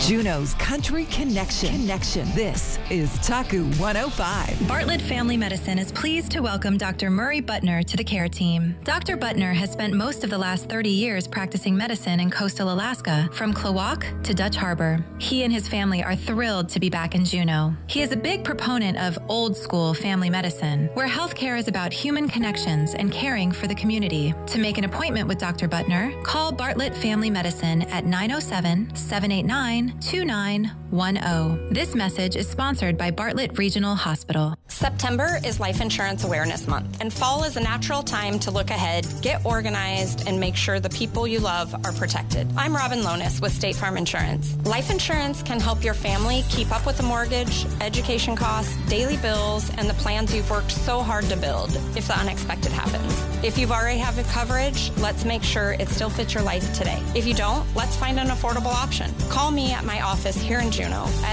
Juneau's Country Connection. This is Taku 105. Bartlett Family Medicine is pleased to welcome Dr. Murray Butner to the care team. Dr. Butner has spent most of the last 30 years practicing medicine in coastal Alaska, from Klawock to Dutch Harbor. He and his family are thrilled to be back in Juneau. He is a big proponent of old school family medicine, where healthcare is about human connections and caring for the community. To make an appointment with Dr. Butner, call Bartlett Family Medicine at 907-789-2910. This message is sponsored by Bartlett Regional Hospital. September is Life Insurance Awareness Month, and fall is a natural time to look ahead, get organized, and make sure the people you love are protected. I'm Robin Lonis with State Farm Insurance. Life insurance can help your family keep up with the mortgage, education costs, daily bills, and the plans you've worked so hard to build if the unexpected happens. If you've already have coverage, let's make sure it still fits your life today. If you don't, let's find an affordable option. Call me at my office here in Juneau at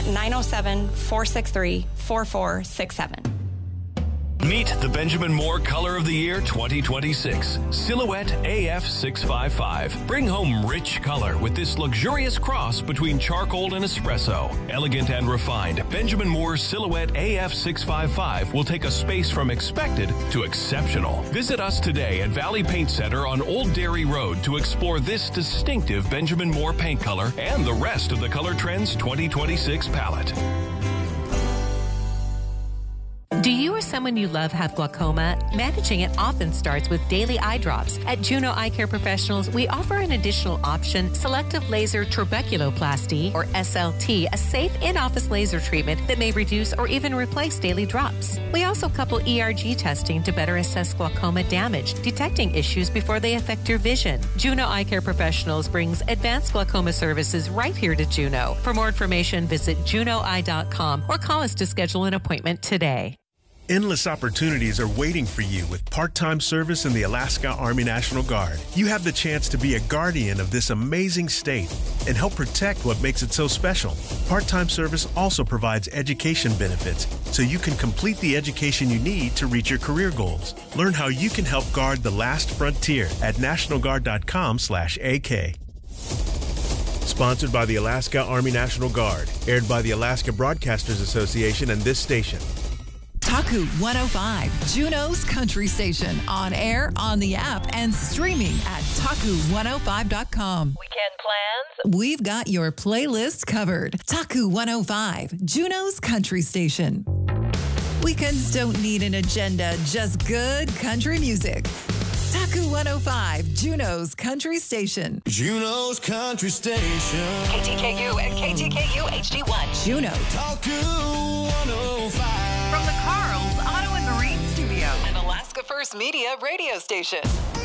907-463-4467. Meet the Benjamin Moore Color of the Year 2026 Silhouette AF655. Bring home rich color with this luxurious cross between charcoal and espresso. Elegant and refined, Benjamin Moore Silhouette AF655 will take a space from expected to exceptional. Visit us today at Valley Paint Center on Old Dairy Road to explore this distinctive Benjamin Moore paint color and the rest of the Color Trends 2026 palette. Do you or someone you love have glaucoma? Managing it often starts with daily eye drops. At Juneau Eye Care Professionals, we offer an additional option, selective laser trabeculoplasty, or SLT, a safe in-office laser treatment that may reduce or even replace daily drops. We also couple ERG testing to better assess glaucoma damage, detecting issues before they affect your vision. Juneau Eye Care Professionals brings advanced glaucoma services right here to Juneau. For more information, visit juneaueye.com or call us to schedule an appointment today. Endless opportunities are waiting for you with part-time service in the Alaska Army National Guard. You have the chance to be a guardian of this amazing state and help protect what makes it so special. Part-time service also provides education benefits, so you can complete the education you need to reach your career goals. Learn how you can help guard the last frontier at nationalguard.com/AK. Sponsored by the Alaska Army National Guard. Aired by the Alaska Broadcasters Association and this station. Taku 105, Juneau's country station, on air, on the app, and streaming at taku105.com. Weekend plans? We've got your playlist covered. Taku 105, Juneau's country station. Weekends don't need an agenda, just good country music. Taku 105, Juneau's country station. Juneau's country station. KTKU and KTKU HD1. Juneau. Taku 105. From the Carl's Auto and Marine Studio, an Alaska First Media radio station.